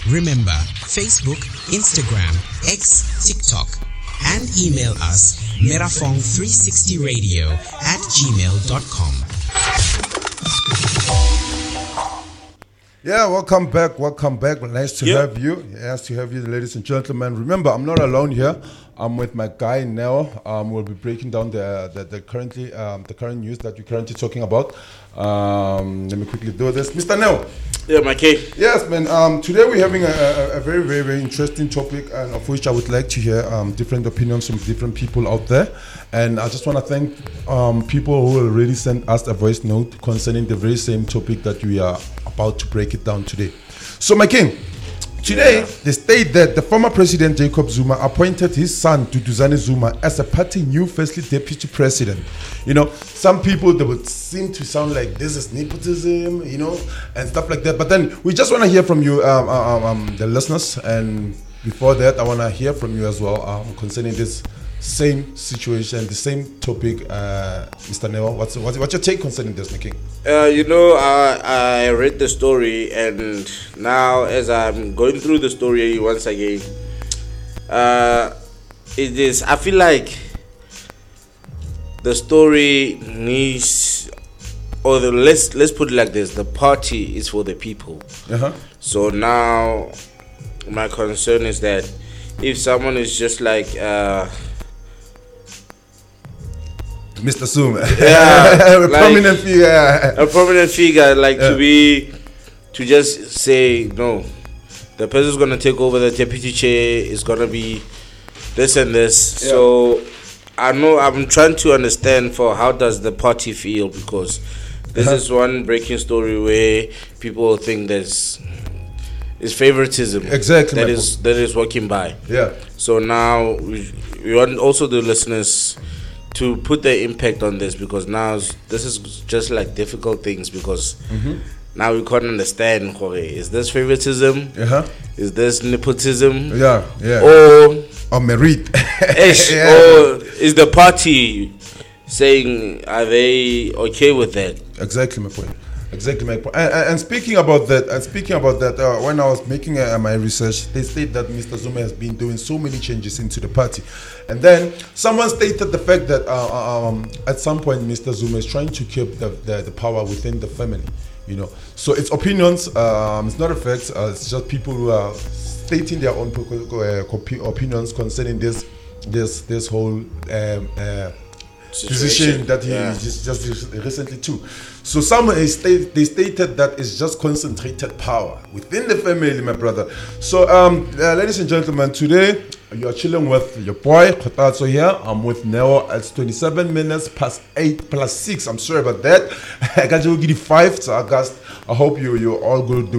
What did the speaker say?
Remember, Facebook, Instagram, X, TikTok, and email us merafong360radio@gmail.com. Yeah, welcome back. Nice to have you. Nice to have you, ladies and gentlemen. Remember, I'm not alone here. I'm with my guy Neo. We'll be breaking down the current news that we're currently talking about. Let me quickly do this, Mr. Neo. Yeah, my K. Yes, man. Today we're having a very, very, very interesting topic, and of which I would like to hear different opinions from different people out there. And I just want to thank people who already sent us a voice note concerning the very same topic that we are about to break it down today. So, my king, today they state that the former president Jacob Zuma appointed his son Duduzane Zuma as a party new firstly deputy president. You know, some people, they would seem to sound like this is nepotism, you know, and stuff like that. But then we just want to hear from you, the listeners. And before that, I want to hear from you as well concerning this same situation, the same topic. Mr. Neo, what's your take concerning this, King? I read the story, and now as I'm going through the story once again, I feel like the story needs, let's put it like this: the party is for the people. So now my concern is that if someone is just like Mr. Zuma, a prominent figure, to just say no, the person's gonna take over the deputy chair is gonna be this and this. So I know I'm trying to understand for how does the party feel, because this is one breaking story where people think there's favoritism that is working by. So now we want also the listeners to put their impact on this, because now this is just like difficult things, because now we can't understand, is this favoritism? Is this nepotism? Or merit? Or is the party saying, are they okay with that? Exactly my point. And speaking about that, when I was making my research, they state that Mr. Zuma has been doing so many changes into the party, and then someone stated the fact that at some point Mr. Zuma is trying to keep the power within the family. You know, so it's opinions. It's not a fact. It's just people who are stating their own opinions concerning this whole position that he just recently took. So they stated that it's just concentrated power within the family, my brother. So ladies and gentlemen, today you're chilling with your boy Khotatso here. I'm with Neo. It's 27 minutes past 8 plus 6. I'm sorry about that. I got you 5 to August. I hope you're all good.